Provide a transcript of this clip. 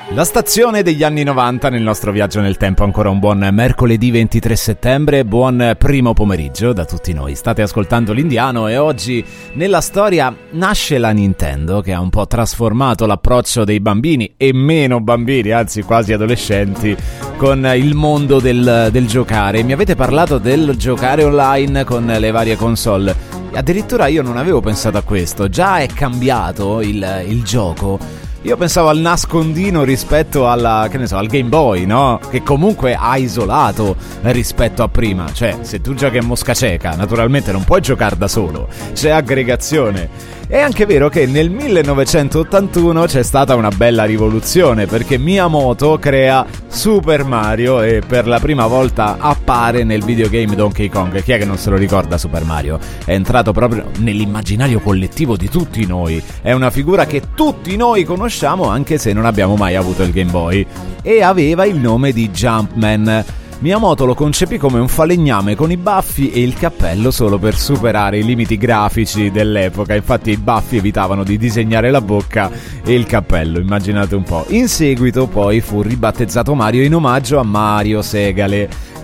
La stazione degli anni 90 nel nostro viaggio nel tempo. Ancora un buon mercoledì 23 settembre, buon primo pomeriggio da tutti noi. State ascoltando l'Indiano e oggi nella storia nasce la Nintendo, che ha un po' trasformato l'approccio dei bambini e meno bambini, anzi quasi adolescenti, con il mondo del giocare. Mi avete parlato del giocare online con le varie console. Addirittura io non avevo pensato a questo. Già è cambiato il gioco. Io pensavo al nascondino rispetto al Game Boy, no? Che comunque ha isolato rispetto a prima. Cioè, se tu giochi a mosca cieca, naturalmente non puoi giocare da solo, c'è aggregazione. È anche vero che nel 1981 c'è stata una bella rivoluzione, perché Miyamoto crea Super Mario e per la prima volta appare nel videogame Donkey Kong. Chi è che non se lo ricorda Super Mario? È entrato proprio nell'immaginario collettivo di tutti noi. È una figura che tutti noi conosciamo, anche se non abbiamo mai avuto il Game Boy, e aveva il nome di Jumpman. Miyamoto lo concepì come un falegname con i baffi e il cappello solo per superare i limiti grafici dell'epoca. Infatti i baffi evitavano di disegnare la bocca e il cappello, immaginate un po'. In seguito poi fu ribattezzato Mario in omaggio a Mario Segale,